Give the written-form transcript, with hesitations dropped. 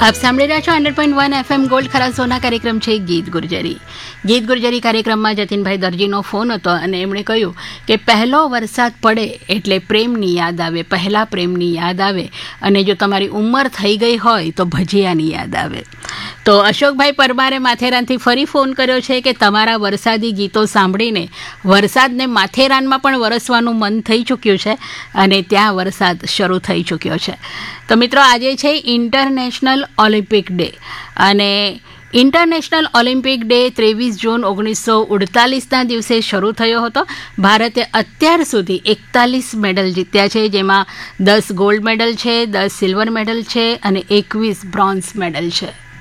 આપ સાંભળી રહ્યા છો 100.1 FM ગોલ્ડ ખરા સોના કાર્યક્રમ છે ગીત ગુર્જરી. ગીત ગુર્જરી કાર્યક્રમમાં જતીનભાઈ દરજીનો ફોન હતો અને એમણે કહ્યું કે પહેલો વરસાદ પડે એટલે પ્રેમની યાદ આવે, પહેલા પ્રેમની યાદ આવે, અને જો તમારી ઉંમર થઈ ગઈ હોય તો ભજીયાની યાદ આવે. તો અશોકભાઈ પરમારે માથેરાનથી ફરી ફોન કર્યો છે કે તમારા વરસાદી ગીતો સાંભળીને વરસાદને માથેરાનમાં પણ વરસવાનું મન થઈ ચૂક્યું છે અને ત્યાં વરસાદ શરૂ થઈ ચૂક્યો છે. તો મિત્રો, આજે છે ઇન્ટરનેશનલ ઓલિમ્પિક ડે અને ઇન્ટરનેશનલ ઓલિમ્પિક ડે 23 જૂન 1948ના દિવસે શરૂ થયો હતો. ભારતે અત્યાર સુધી 41 મેડલ જીત્યા છે, જેમાં 10 ગોલ્ડ મેડલ છે, 10 સિલ્વર મેડલ છે અને 21 બ્રોન્ઝ મેડલ છે.